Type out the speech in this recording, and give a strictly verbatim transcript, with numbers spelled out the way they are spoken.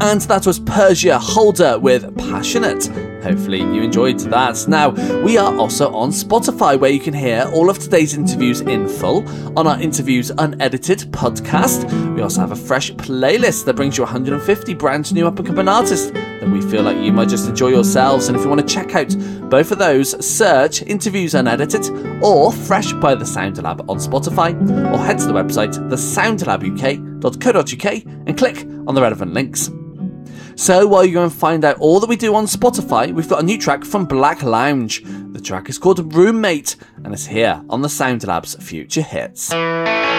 And that was Persia Holder with Passionate. Hopefully you enjoyed that. Now, we are also on Spotify, where you can hear all of today's interviews in full on our Interviews Unedited podcast. We also have a fresh playlist that brings you one hundred fifty brand new up-and-coming artists that we feel like you might just enjoy yourselves. And if you want to check out both of those, search Interviews Unedited or Fresh by The Sound Lab on Spotify, or head to the website the sound lab u k dot co dot u k and click on the relevant links. So while you go and find out all that we do on Spotify, we've got a new track from Black Lounge. The track is called Roommate, and it's here on the Sound Lab's Future Hits.